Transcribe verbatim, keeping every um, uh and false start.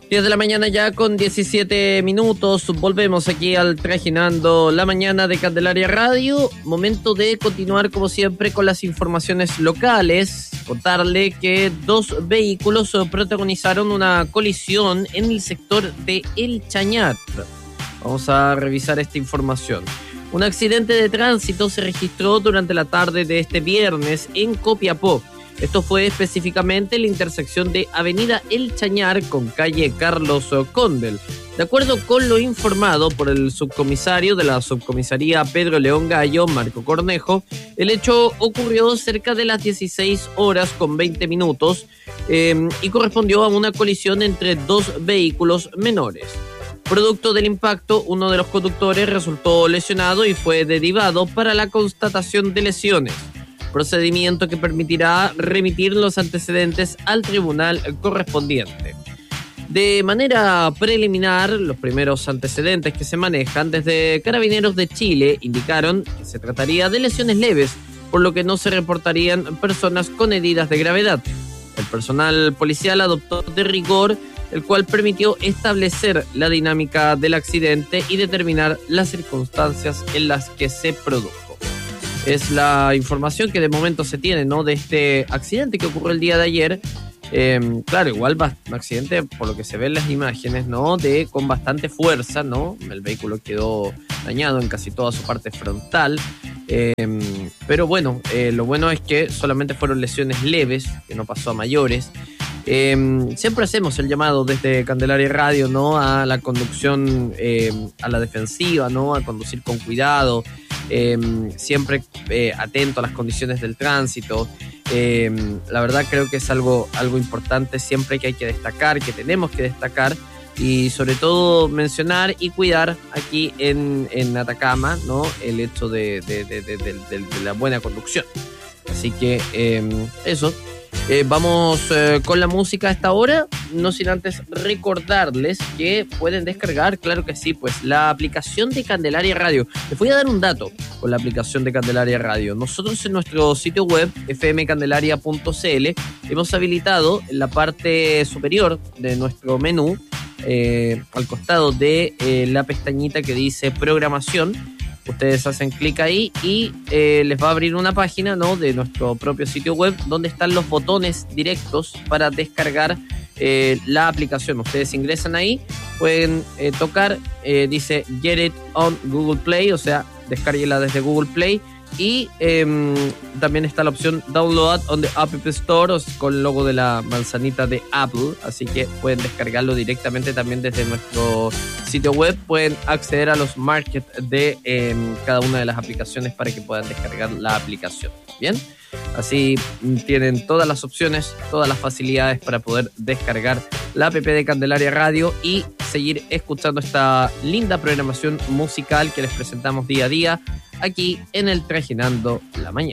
diez de la mañana ya con diecisiete minutos. Volvemos aquí al Trajinando la Mañana de Candelaria Radio. Momento de continuar como siempre con las informaciones locales. Contarle que dos vehículos protagonizaron una colisión en el sector de El Chañar. Vamos a revisar esta información. Un accidente de tránsito se registró durante la tarde de este viernes en Copiapó. Esto fue específicamente en la intersección de Avenida El Chañar con calle Carlos Condel. De acuerdo con lo informado por el subcomisario de la subcomisaría Pedro León Gallo, Marco Cornejo, el hecho ocurrió cerca de las dieciséis horas con veinte minutos eh, y correspondió a una colisión entre dos vehículos menores. Producto del impacto, uno de los conductores resultó lesionado y fue derivado para la constatación de lesiones. Procedimiento que permitirá remitir los antecedentes al tribunal correspondiente. De manera preliminar, los primeros antecedentes que se manejan desde Carabineros de Chile indicaron que se trataría de lesiones leves, por lo que no se reportarían personas con heridas de gravedad. El personal policial adoptó de rigor, el cual permitió establecer la dinámica del accidente y determinar las circunstancias en las que se produjo. Es la información que de momento se tiene, ¿no?, de este accidente que ocurrió el día de ayer. Eh, claro, igual va un accidente, por lo que se ven las imágenes, ¿no?, de con bastante fuerza, ¿no? El vehículo quedó dañado en casi toda su parte frontal. Eh, pero bueno, eh, lo bueno es que solamente fueron lesiones leves, que no pasó a mayores. Eh, siempre hacemos el llamado desde Candelaria Radio, ¿no?, a la conducción eh, a la defensiva, ¿no?, a conducir con cuidado. Eh, siempre eh, atento a las condiciones del tránsito. Eh, la verdad creo que es algo, algo importante siempre que hay que destacar, que tenemos que destacar y sobre todo mencionar y cuidar aquí en, en Atacama, ¿no?, el hecho de, de, de, de, de, de, de la buena conducción. Así que eh, eso. Eh, vamos eh, con la música a esta hora, no sin antes recordarles que pueden descargar, claro que sí, pues la aplicación de Candelaria Radio. Les voy a dar un dato con la aplicación de Candelaria Radio. Nosotros en nuestro sitio web f m candelaria punto c l hemos habilitado en la parte superior de nuestro menú, eh, al costado de eh, la pestañita que dice programación. Ustedes hacen clic ahí y eh, les va a abrir una página, ¿no?, de nuestro propio sitio web donde están los botones directos para descargar eh, la aplicación. Ustedes ingresan ahí, pueden eh, tocar, eh, dice Get It on Google Play, o sea, descárguela desde Google Play. Y eh, también está la opción Download on the App Store con el logo de la manzanita de Apple, así que pueden descargarlo directamente también desde nuestro sitio web. Pueden acceder a los markets de eh, cada una de las aplicaciones para que puedan descargar la aplicación. Bien, así tienen todas las opciones, todas las facilidades para poder descargar la app de Candelaria Radio y seguir escuchando esta linda programación musical que les presentamos día a día aquí en el Trajinando la Mañana.